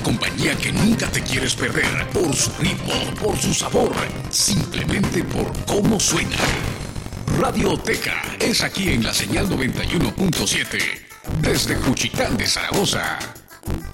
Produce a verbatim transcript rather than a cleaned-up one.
una compañía que nunca te quieres perder por su ritmo, por su sabor, simplemente por cómo suena. Radioteca es aquí en la señal noventa y uno punto siete desde Juchitán de Zaragoza.